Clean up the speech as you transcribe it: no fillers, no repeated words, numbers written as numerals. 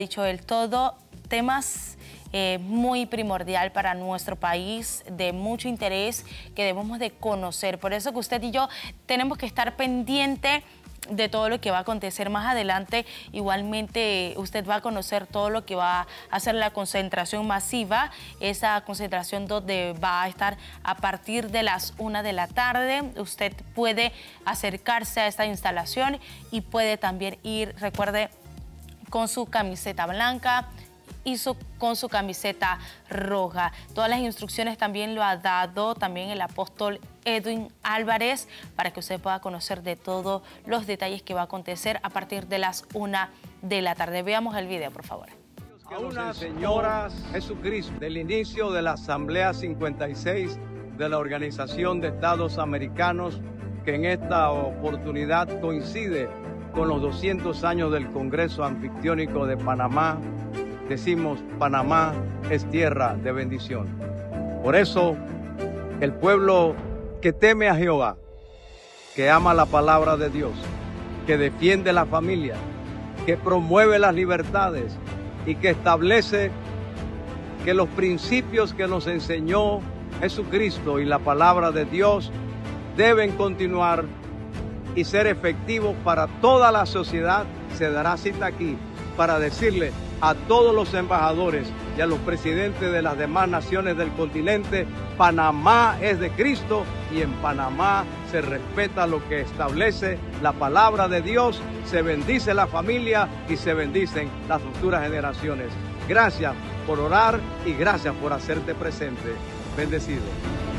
Dicho del todo, temas muy primordial para nuestro país, de mucho interés que debemos de conocer. Por eso que usted y yo tenemos que estar pendiente de todo lo que va a acontecer más adelante. Igualmente usted va a conocer todo lo que va a ser la concentración masiva, esa concentración donde va a estar a partir de las 1 de la tarde. Usted puede acercarse a esta instalación y puede también ir, recuerde, con su camiseta blanca y con su camiseta roja. Todas las instrucciones también lo ha dado también el apóstol Edwin Álvarez para que usted pueda conocer de todos los detalles que va a acontecer a partir de las 1 de la tarde. Veamos el video, por favor. Que nos enseñó Jesucristo del inicio de la Asamblea 56 de la Organización de Estados Americanos, que en esta oportunidad coincide con los 200 años del Congreso Anfictiónico de Panamá. Decimos, Panamá es tierra de bendición. Por eso, el pueblo que teme a Jehová, que ama la palabra de Dios, que defiende la familia, que promueve las libertades y que establece que los principios que nos enseñó Jesucristo y la palabra de Dios deben continuar y ser efectivos para toda la sociedad, se dará cita aquí para decirle a todos los embajadores y a los presidentes de las demás naciones del continente: Panamá es de Cristo y en Panamá se respeta lo que establece la palabra de Dios, se bendice la familia y se bendicen las futuras generaciones. Gracias por orar y gracias por hacerte presente. Bendecido.